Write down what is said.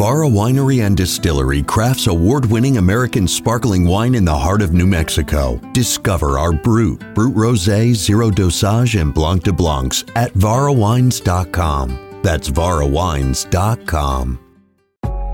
Vara Winery and Distillery crafts award-winning American sparkling wine in the heart of New Mexico. Discover our Brut Rosé, Zero Dosage, and Blanc de Blancs at varawines.com. That's varawines.com.